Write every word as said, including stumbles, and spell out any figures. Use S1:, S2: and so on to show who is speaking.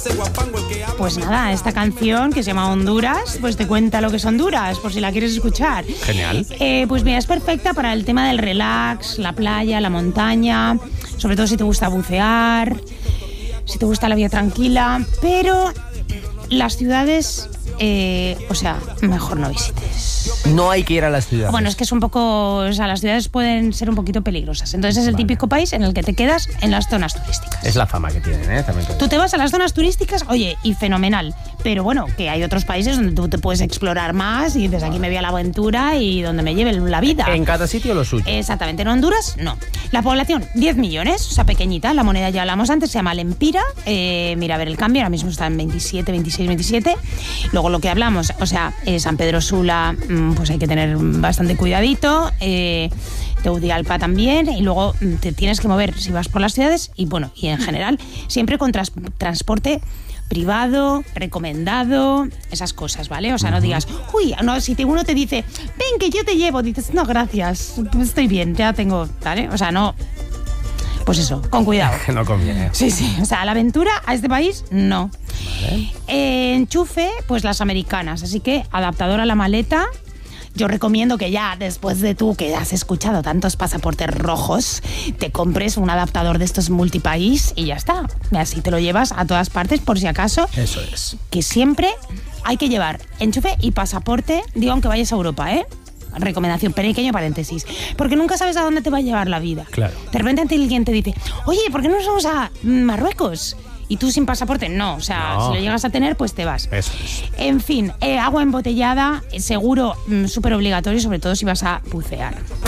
S1: Pues nada, esta canción que se llama Honduras, pues te cuenta lo que es Honduras, por si la quieres escuchar.
S2: Genial.
S1: Eh, pues mira, es perfecta para el tema del relax, la playa, la montaña, sobre todo si te gusta bucear, si te gusta la vida tranquila, pero las ciudades, eh, o sea, mejor no visites.
S2: No hay que ir a las ciudades.
S1: Bueno, es que es un poco, o sea, las ciudades pueden ser un poquito peligrosas. Entonces es el
S2: Vale.
S1: típico país en el que te quedas en las zonas turísticas.
S2: Es la fama que tienen, ¿eh? También te
S1: Tú te vas a las zonas turísticas, oye, y fenomenal. Pero bueno, que hay otros países donde tú te puedes explorar más y desde aquí me voy a la aventura y donde me lleve la vida.
S2: En cada sitio lo suyo.
S1: Exactamente. En Honduras, no. La población, diez millones, o sea, pequeñita. La moneda ya hablamos antes, se llama Lempira. Eh, mira, a ver el cambio, ahora mismo está en veintisiete, veintiséis, veintisiete. Luego lo que hablamos, o sea, eh, San Pedro Sula, pues hay que tener bastante cuidadito. Eh, Tegucigalpa también, y luego te tienes que mover si vas por las ciudades y bueno, y en general siempre con trans- transporte privado, recomendado, esas cosas, ¿vale? O sea, no digas, uy, no, si te, uno te dice, ven que yo te llevo, dices, no, gracias, estoy bien, ya tengo, ¿vale? O sea, no, pues eso, con cuidado.
S2: No conviene.
S1: Sí, sí, o sea, la aventura a este país, no.
S2: Vale.
S1: Eh, enchufe, pues las americanas, así que adaptador a la maleta. Yo recomiendo que ya, después de tú que has escuchado tantos pasaportes rojos, te compres un adaptador de estos multipaís y ya está. Y así te lo llevas a todas partes por si acaso.
S2: Eso es.
S1: Que siempre hay que llevar enchufe y pasaporte, digo, aunque vayas a Europa, ¿eh? Recomendación, pequeño paréntesis. Porque nunca sabes a dónde te va a llevar la vida.
S2: Claro.
S1: De repente alguien te dice, oye, ¿por qué no nos vamos a Marruecos? Y tú sin pasaporte, no. O sea,
S2: No.
S1: si lo llegas a tener, pues te vas.
S2: Eso es.
S1: En fin, eh, agua embotellada, eh, seguro, mm, súper obligatorio, sobre todo si vas a bucear.